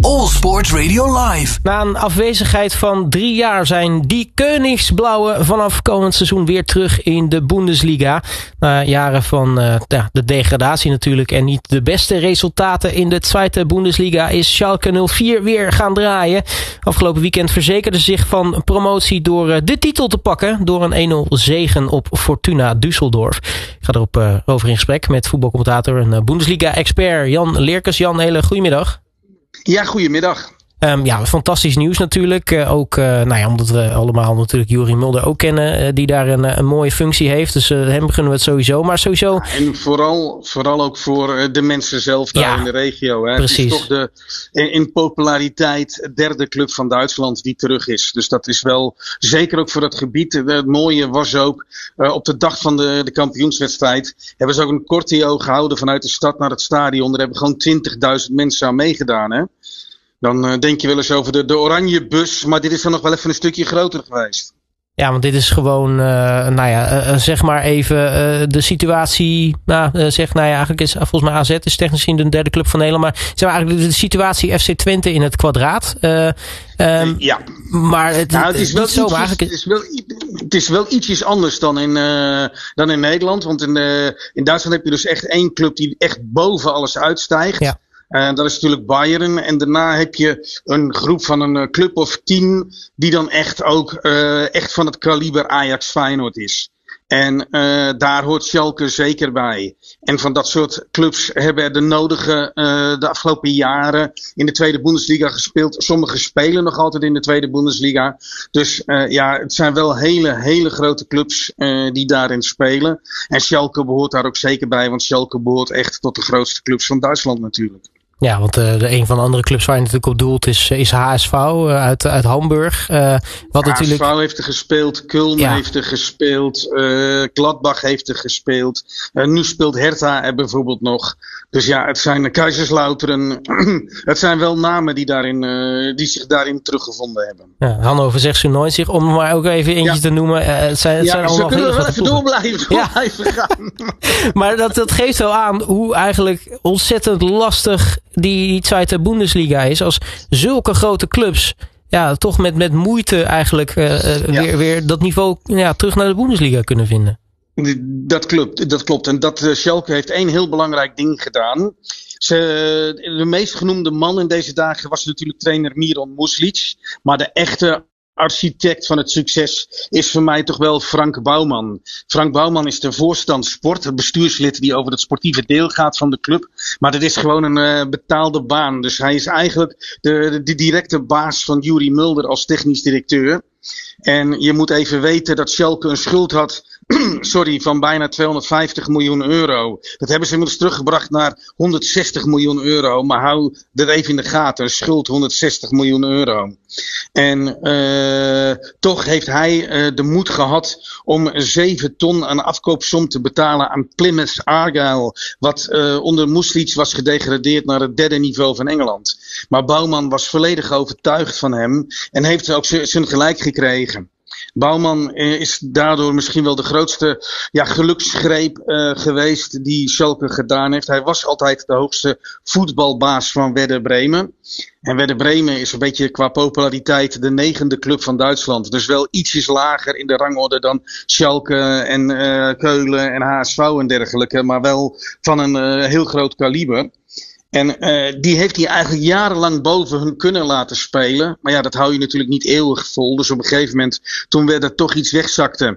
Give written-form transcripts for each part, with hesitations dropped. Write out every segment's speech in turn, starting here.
All Sports Radio Live. Na een afwezigheid van 3 jaar zijn die Koningsblauwe vanaf komend seizoen weer terug in de Bundesliga. Na jaren van de degradatie natuurlijk en niet de beste resultaten in de Zweite Bundesliga is Schalke 04 weer gaan draaien. Afgelopen weekend verzekerde ze zich van promotie door de titel te pakken door een 1-0 zegen op Fortuna Düsseldorf. Ik ga erop over in gesprek met voetbalcommentator en Bundesliga-expert Jan Leerkens. Jan, hele goedemiddag. Ja, goedemiddag. Fantastisch nieuws natuurlijk. Omdat we allemaal natuurlijk Juri Mulder ook kennen, die daar een mooie functie heeft. Dus hem beginnen we het sowieso. Maar sowieso. Ja, en vooral ook voor de mensen zelf daar in de regio. Hè. Precies. Het is toch in populariteit derde club van Duitsland die terug is. Dus dat is wel, zeker ook voor dat gebied. Het mooie was ook, op de dag van de kampioenswedstrijd hebben ze ook een corteo gehouden vanuit de stad naar het stadion. Daar hebben gewoon 20.000 mensen aan meegedaan, hè. Dan denk je wel eens over de oranje bus, maar dit is dan nog wel even een stukje groter geweest. Ja, want dit is gewoon, zeg maar even de situatie. Eigenlijk is volgens mij AZ is technisch gezien de derde club van Nederland. Maar zeg maar eigenlijk de situatie FC Twente in het kwadraat. Ja. Maar het is wel ietsjes anders dan in Nederland. Want in Duitsland heb je dus echt één club die echt boven alles uitstijgt. Ja. Dat is natuurlijk Bayern. En daarna heb je een groep van een club of 10 die dan echt ook echt van het kaliber Ajax Feyenoord is. En daar hoort Schalke zeker bij. En van dat soort clubs hebben er de afgelopen jaren in de Tweede Bundesliga gespeeld. Sommige spelen nog altijd in de Tweede Bundesliga. Dus het zijn wel hele grote clubs die daarin spelen. En Schalke behoort daar ook zeker bij. Want Schalke behoort echt tot de grootste clubs van Duitsland natuurlijk. Ja, want een van de andere clubs waar je natuurlijk op doelt is HSV uit Hamburg. HSV heeft er gespeeld, Köln heeft er gespeeld, Gladbach heeft er gespeeld. Nu speelt Hertha er bijvoorbeeld nog. Dus ja, het zijn Kaiserslautern. Het zijn wel namen die zich daarin teruggevonden hebben. Ja, Hannover 96, om maar ook even eentje te noemen. Het zijn allemaal kunnen we wel even door blijven gaan. Maar dat geeft wel aan hoe eigenlijk ontzettend lastig die Zweite Bundesliga is. Als zulke grote clubs toch met moeite eigenlijk weer dat niveau terug naar de Bundesliga kunnen vinden. Dat klopt. En Schalke heeft één heel belangrijk ding gedaan. De meest genoemde man in deze dagen was natuurlijk trainer Miran Muslic. Maar de echte architect van het succes is voor mij toch wel Frank Bouwman. Frank Bouwman is de voorstand sport, het bestuurslid die over het sportieve deel gaat van de club. Maar dat is gewoon een betaalde baan. Dus hij is eigenlijk de directe baas van Juri Mulder als technisch directeur. En je moet even weten dat Schalke een schuld had van bijna 250 miljoen euro. Dat hebben ze inmiddels teruggebracht naar 160 miljoen euro. Maar hou er even in de gaten. Een schuld 160 miljoen euro. En toch heeft hij de moed gehad om 7 ton aan afkoopsom te betalen aan Plymouth Argyle. Wat onder Muslic was gedegradeerd naar het derde niveau van Engeland. Maar Bouwman was volledig overtuigd van hem. En heeft ook zijn gelijk gekregen. Bouwman is daardoor misschien wel de grootste geluksgreep geweest die Schalke gedaan heeft. Hij was altijd de hoogste voetbalbaas van Werder Bremen. En Werder Bremen is een beetje qua populariteit de 9e club van Duitsland. Dus wel ietsjes lager in de rangorde dan Schalke en Keulen en HSV en dergelijke. Maar wel van een heel groot kaliber. En die heeft hij eigenlijk jarenlang boven hun kunnen laten spelen. Maar ja, dat hou je natuurlijk niet eeuwig vol. Dus op een gegeven moment, toen er toch iets wegzakte,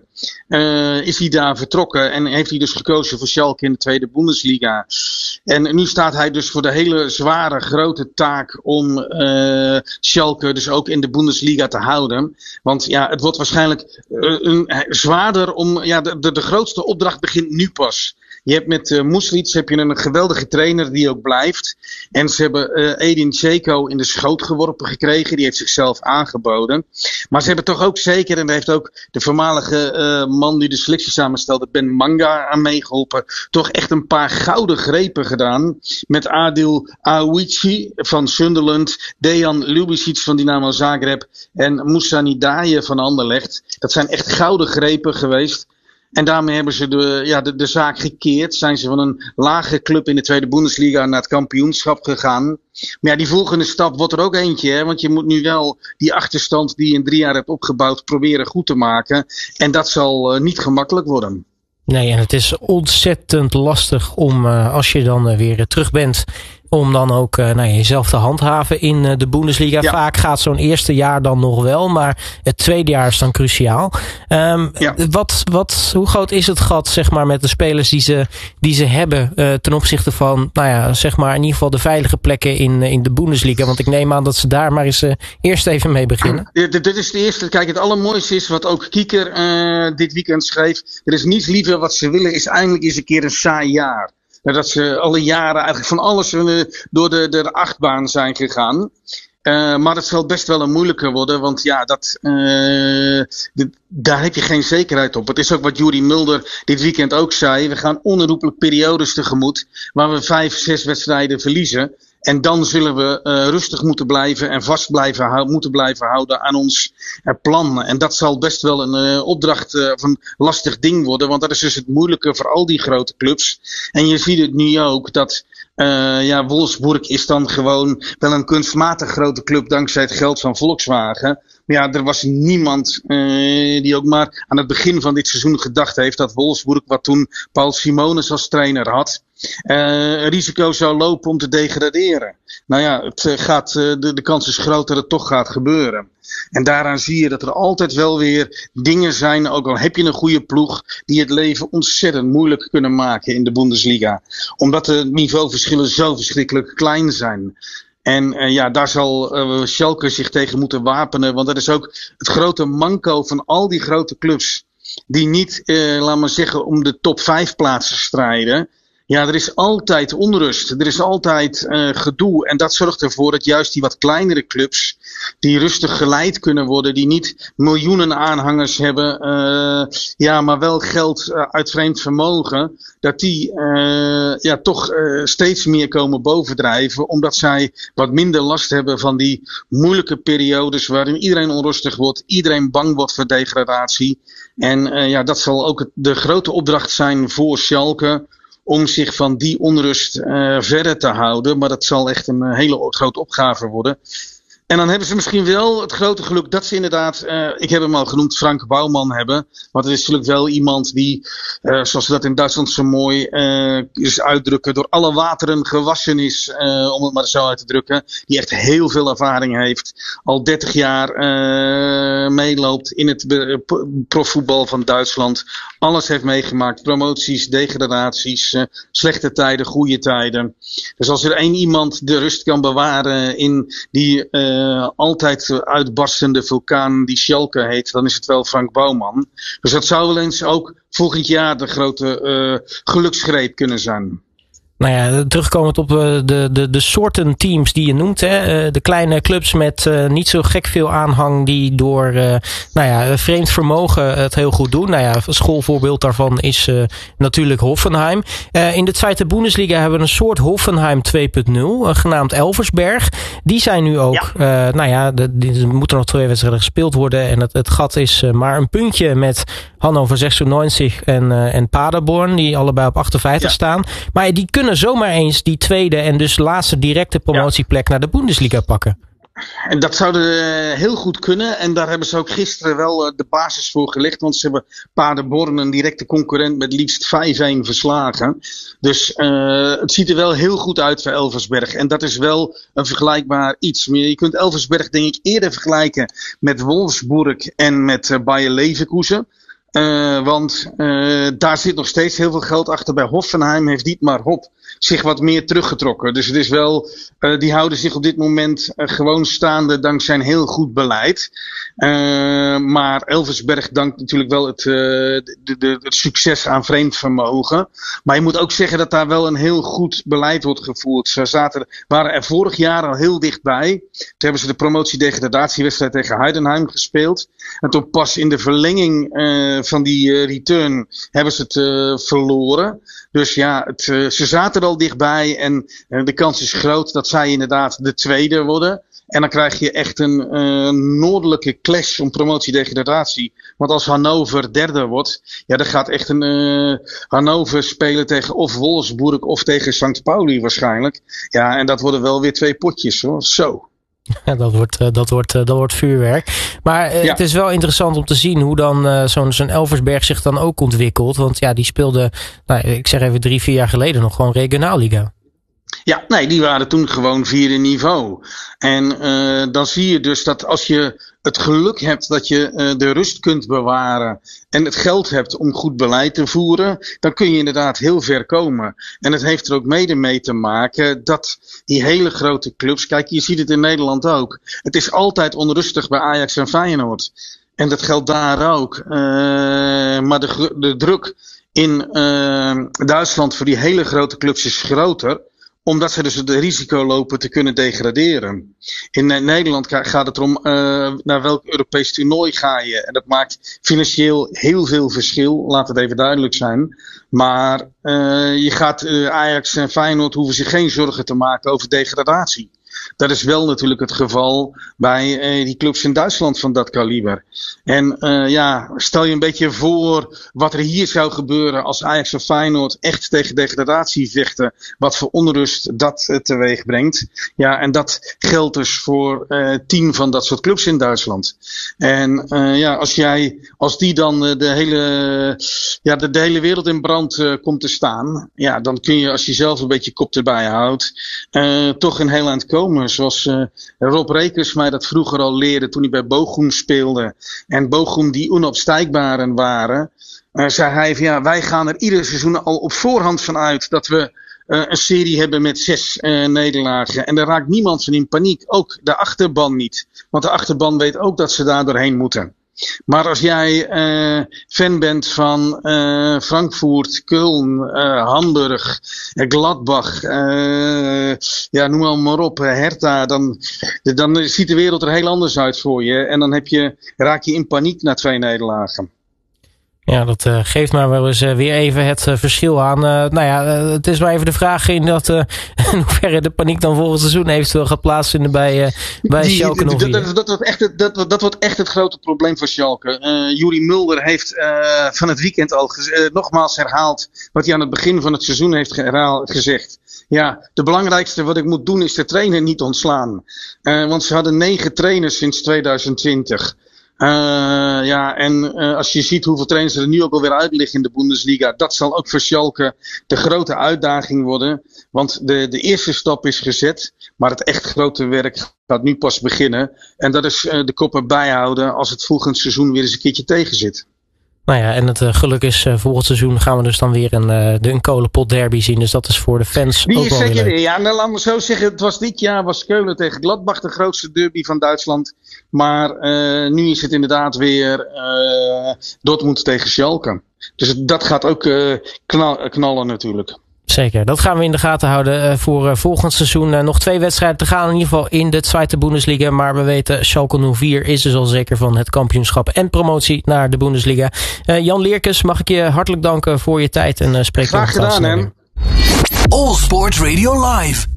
is hij daar vertrokken. En heeft hij dus gekozen voor Schalke in de Tweede Bundesliga. En nu staat hij dus voor de hele zware, grote taak om Schalke dus ook in de Bundesliga te houden. Want ja, het wordt waarschijnlijk zwaarder om... de grootste opdracht begint nu pas. Je hebt met Muslic een geweldige trainer die ook blijft. En ze hebben Edin Dzeko in de schoot geworpen gekregen. Die heeft zichzelf aangeboden. Maar ze hebben toch ook zeker, en daar heeft ook de voormalige man die de selectie samenstelde, Ben Manga, aan meegeholpen. Toch echt een paar gouden grepen gedaan. Met Adil Awici van Sunderland, Dejan Ljubicic van Dynamo Zagreb en Moussa Nidaye van Anderlecht. Dat zijn echt gouden grepen geweest. En daarmee hebben ze de zaak gekeerd. Zijn ze van een lage club in de tweede Bundesliga naar het kampioenschap gegaan. Maar ja, die volgende stap wordt er ook eentje. Hè? Want je moet nu wel die achterstand die je in 3 jaar hebt opgebouwd proberen goed te maken. En dat zal niet gemakkelijk worden. Nee, en het is ontzettend lastig om, als je dan weer terug bent, om dan ook jezelf te handhaven in de Bundesliga. Ja. Vaak gaat zo'n eerste jaar dan nog wel, maar het tweede jaar is dan cruciaal. Hoe groot is het gat, zeg maar, met de spelers die ze hebben ten opzichte van, zeg maar in ieder geval de veilige plekken in de Bundesliga? Want ik neem aan dat ze daar maar eens eerst even mee beginnen. Dit is de eerste. Kijk, het allermooiste is wat ook Kieker dit weekend schreef. Er is niets liever wat ze willen, is eindelijk eens een keer een saai jaar. Dat ze alle jaren eigenlijk van alles door de achtbaan zijn gegaan. Maar het zal best wel een moeilijke worden. Want ja, daar heb je geen zekerheid op. Het is ook wat Juri Mulder dit weekend ook zei. We gaan onherroepelijk periodes tegemoet. Waar we 5-6 wedstrijden verliezen. En dan zullen we rustig moeten blijven en vast moeten blijven houden aan ons plan. En dat zal best wel een opdracht of een lastig ding worden. Want dat is dus het moeilijke voor al die grote clubs. En je ziet het nu ook dat Wolfsburg is dan gewoon wel een kunstmatig grote club dankzij het geld van Volkswagen. Maar ja, er was niemand die ook maar aan het begin van dit seizoen gedacht heeft dat Wolfsburg, wat toen Paul Simonis als trainer had, risico zou lopen om te degraderen. Nou ja, de kans is groot dat het toch gaat gebeuren. En daaraan zie je dat er altijd wel weer dingen zijn, ook al heb je een goede ploeg, die het leven ontzettend moeilijk kunnen maken in de Bundesliga. Omdat de niveauverschillen zo verschrikkelijk klein zijn. En daar zal Schalke zich tegen moeten wapenen. Want dat is ook het grote manco van al die grote clubs. Die niet, laat maar zeggen, om de top 5 plaatsen strijden. Ja, er is altijd onrust. Er is altijd gedoe. En dat zorgt ervoor dat juist die wat kleinere clubs, die rustig geleid kunnen worden, die niet miljoenen aanhangers hebben, maar wel geld uit vreemd vermogen, dat die toch steeds meer komen bovendrijven, omdat zij wat minder last hebben van die moeilijke periodes waarin iedereen onrustig wordt, iedereen bang wordt voor degradatie. En dat zal ook de grote opdracht zijn voor Schalke, om zich van die onrust verder te houden. Maar dat zal echt een hele grote opgave worden. En dan hebben ze misschien wel het grote geluk dat ze inderdaad, ik heb hem al genoemd, Frank Bouwman hebben. Want het is natuurlijk wel iemand die, zoals ze dat in Duitsland zo mooi is uitdrukken, door alle wateren gewassen is, om het maar zo uit te drukken. Die echt heel veel ervaring heeft. Al 30 jaar meeloopt in het profvoetbal van Duitsland. Alles heeft meegemaakt. Promoties, degradaties, slechte tijden, goede tijden. Dus als er één iemand de rust kan bewaren in die altijd uitbarstende vulkaan die Schalke heet, dan is het wel Frank Bouwman. Dus dat zou wel eens ook volgend jaar de grote geluksgreep kunnen zijn. Nou ja, terugkomend op de soorten teams die je noemt. Hè? De kleine clubs met niet zo gek veel aanhang die door vreemd vermogen het heel goed doen. Nou ja, een schoolvoorbeeld daarvan is natuurlijk Hoffenheim. In de Zweite Bundesliga hebben we een soort Hoffenheim 2.0, genaamd Elversberg. Die zijn nu ook, er moeten nog 2 wedstrijden gespeeld worden. En het gat is maar een puntje met Hannover 96 en Paderborn, die allebei op 58 staan. Maar die kunnen zomaar eens die tweede en dus laatste directe promotieplek naar de Bundesliga pakken. En dat zouden heel goed kunnen. En daar hebben ze ook gisteren wel de basis voor gelegd. Want ze hebben Paderborn, een directe concurrent, met liefst 5-1 verslagen. Dus het ziet er wel heel goed uit voor Elversberg. En dat is wel een vergelijkbaar iets. Je kunt Elversberg denk ik eerder vergelijken met Wolfsburg en met Bayer Leverkusen. Want daar zit nog steeds heel veel geld achter. Bij Hoffenheim heeft Dietmar Hopp zich wat meer teruggetrokken. Dus het is wel, die houden zich op dit moment gewoon staande dankzij een heel goed beleid. Maar Elversberg dankt natuurlijk wel het succes aan vreemd vermogen. Maar je moet ook zeggen dat daar wel een heel goed beleid wordt gevoerd. Ze waren er vorig jaar al heel dichtbij. Toen hebben ze de promotie-degradatiewedstrijd tegen Heidenheim gespeeld. En toen pas in de verlenging van die return hebben ze het verloren. Dus ja, ze zaten er al dichtbij. En de kans is groot dat zij inderdaad de tweede worden. En dan krijg je echt een noordelijke clash om promotie-degradatie. Want als Hannover derde wordt, ja, dan gaat echt Hannover spelen tegen of Wolfsburg of tegen St. Pauli waarschijnlijk. Ja, en dat worden wel weer 2 potjes, hoor. Zo. Ja, dat wordt vuurwerk. Maar het is wel interessant om te zien hoe dan zo'n Elversberg zich dan ook ontwikkelt. Want ja, die speelde, ik zeg even 3-4 jaar geleden nog gewoon regionalliga. Ja, nee, die waren toen gewoon 4e niveau. En dan zie je dus dat als je het geluk hebt dat je de rust kunt bewaren en het geld hebt om goed beleid te voeren, dan kun je inderdaad heel ver komen. En het heeft er ook mede mee te maken dat die hele grote clubs, kijk, je ziet het in Nederland ook. Het is altijd onrustig bij Ajax en Feyenoord. En dat geldt daar ook. Maar de druk in Duitsland voor die hele grote clubs is groter, omdat ze dus het risico lopen te kunnen degraderen. In Nederland gaat het erom naar welk Europees toernooi ga je. En dat maakt financieel heel veel verschil. Laat het even duidelijk zijn. Maar je gaat Ajax en Feyenoord hoeven zich geen zorgen te maken over degradatie. Dat is wel natuurlijk het geval bij die clubs in Duitsland van dat kaliber. En stel je een beetje voor wat er hier zou gebeuren als Ajax of Feyenoord echt tegen degradatie vechten. Wat voor onrust dat teweeg brengt. Ja, en dat geldt dus voor 10 van dat soort clubs in Duitsland. En als die dan de hele wereld in brand komt te staan. Ja, dan kun je als je zelf een beetje kop erbij houdt toch een heel eind komen. Zoals Rob Rekers mij dat vroeger al leerde toen hij bij Bochum speelde. En Bochum die onopstijgbaren waren. Zei hij van ja, wij gaan er ieder seizoen al op voorhand van uit dat we een serie hebben met 6 nederlagen. En daar raakt niemand van in paniek. Ook de achterban niet. Want de achterban weet ook dat ze daar doorheen moeten. Maar als jij fan bent van Frankfurt, Köln, Hamburg, Gladbach, noem maar op, Hertha, dan ziet de wereld er heel anders uit voor je. En dan raak je in paniek na 2 nederlagen. Ja, dat geeft maar wel eens weer even het verschil aan. Het is maar even de vraag in hoeverre de paniek dan volgend seizoen eventueel gaat plaatsvinden bij Schalke 04. Dat wordt echt het grote probleem voor Schalke. Juri Mulder heeft van het weekend al nogmaals herhaald wat hij aan het begin van het seizoen heeft gezegd. Ja, de belangrijkste wat ik moet doen is de trainer niet ontslaan. Want ze hadden 9 trainers sinds 2020. Als je ziet hoeveel trainers er nu ook alweer uit liggen in de Bundesliga, dat zal ook voor Schalke de grote uitdaging worden. Want de eerste stap is gezet, maar het echt grote werk gaat nu pas beginnen. En dat is de koppen bijhouden als het volgend seizoen weer eens een keertje tegen zit. Nou ja, en het geluk is volgend seizoen gaan we dus dan weer een kolenpot derby zien. Dus dat is voor de fans die ook wel weer leuk. Ja, nou, laat me zo zeggen. Dit jaar was Keulen tegen Gladbach de grootste derby van Duitsland. Maar nu is het inderdaad weer Dortmund tegen Schalke. Dus dat gaat ook knallen natuurlijk. Zeker, dat gaan we in de gaten houden voor volgend seizoen. Nog 2 wedstrijden te gaan in ieder geval in de Zweite Bundesliga. Maar we weten, Schalke 04 is dus al zeker van het kampioenschap en promotie naar de Bundesliga. Jan Leerkens, mag ik je hartelijk danken voor je tijd en spreek graag gedaan, hè. All Sports Radio Live.